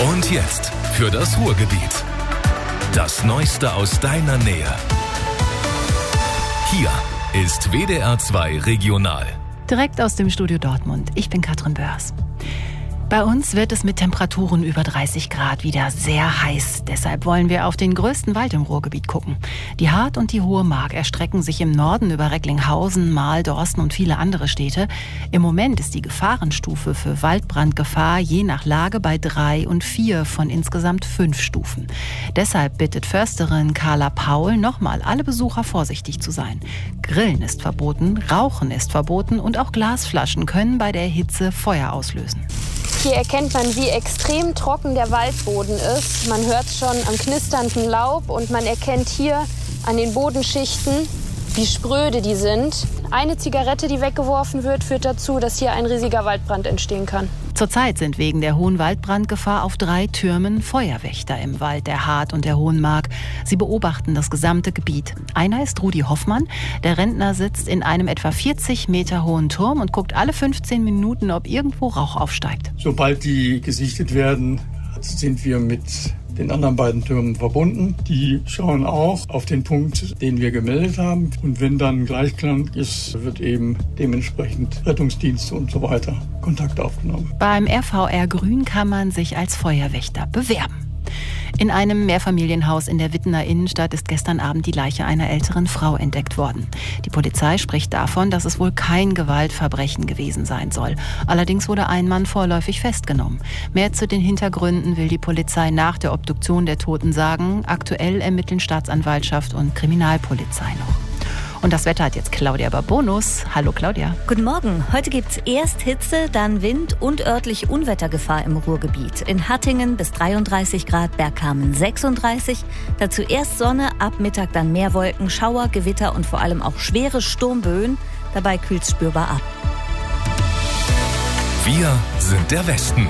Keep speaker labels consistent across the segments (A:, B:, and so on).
A: Und jetzt für das Ruhrgebiet. Das Neueste aus deiner Nähe. Hier ist WDR 2 Regional.
B: Direkt aus dem Studio Dortmund. Ich bin Katrin Börs. Bei uns wird es mit Temperaturen über 30 Grad wieder sehr heiß. Deshalb wollen wir auf den größten Wald im Ruhrgebiet gucken. Die Hart und die Hohe Mark erstrecken sich im Norden über Recklinghausen, Marl, Dorsten und viele andere Städte. Im Moment ist die Gefahrenstufe für Waldbrandgefahr je nach Lage bei 3 und 4 von insgesamt 5 Stufen. Deshalb bittet Försterin Carla Paul nochmal alle Besucher vorsichtig zu sein. Grillen ist verboten, Rauchen ist verboten und auch Glasflaschen können bei der Hitze Feuer auslösen.
C: Hier erkennt man, wie extrem trocken der Waldboden ist. Man hört es schon am knisternden Laub und man erkennt hier an den Bodenschichten, wie spröde die sind. Eine Zigarette, die weggeworfen wird, führt dazu, dass hier ein riesiger Waldbrand entstehen kann.
B: Zurzeit sind wegen der hohen Waldbrandgefahr auf 3 Türmen Feuerwächter im Wald der Hart und der Hohen Mark. Sie beobachten das gesamte Gebiet. Einer ist Rudi Hoffmann. Der Rentner sitzt in einem etwa 40 Meter hohen Turm und guckt alle 15 Minuten, ob irgendwo Rauch aufsteigt.
D: Sobald die gesichtet werden, sind wir mit den anderen beiden Türmen verbunden. Die schauen auch auf den Punkt, den wir gemeldet haben. Und wenn dann Gleichklang ist, wird eben dementsprechend Rettungsdienst und so weiter Kontakt aufgenommen.
B: Beim RVR Grün kann man sich als Feuerwächter bewerben. In einem Mehrfamilienhaus in der Wittener Innenstadt ist gestern Abend die Leiche einer älteren Frau entdeckt worden. Die Polizei spricht davon, dass es wohl kein Gewaltverbrechen gewesen sein soll. Allerdings wurde ein Mann vorläufig festgenommen. Mehr zu den Hintergründen will die Polizei nach der Obduktion der Toten sagen. Aktuell ermitteln Staatsanwaltschaft und Kriminalpolizei noch. Und das Wetter hat jetzt Claudia Babonus. Hallo Claudia.
E: Guten Morgen. Heute gibt's erst Hitze, dann Wind und örtlich Unwettergefahr im Ruhrgebiet. In Hattingen bis 33 Grad, Bergkamen 36. Dazu erst Sonne, ab Mittag dann mehr Wolken, Schauer, Gewitter und vor allem auch schwere Sturmböen. Dabei kühlt's spürbar ab.
A: Wir sind der Westen.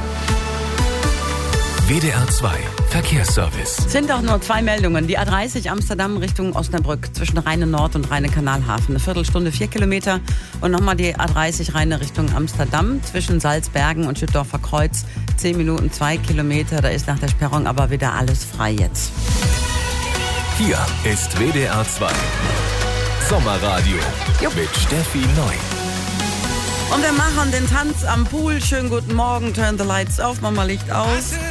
A: WDR 2 Verkehrsservice.
F: Sind auch nur 2 Meldungen. Die A30 Amsterdam Richtung Osnabrück zwischen Rheine Nord und Rheine Kanalhafen. Eine Viertelstunde 4 Kilometer. Und nochmal die A30 Rheine Richtung Amsterdam zwischen Salzbergen und Schüttorfer Kreuz. 10 Minuten 2 Kilometer. Da ist nach der Sperrung aber wieder alles frei jetzt.
A: Hier ist WDR 2 Sommerradio mit Steffi Neu.
F: Und wir machen den Tanz am Pool. Schönen guten Morgen. Turn the lights auf, Mama Licht aus.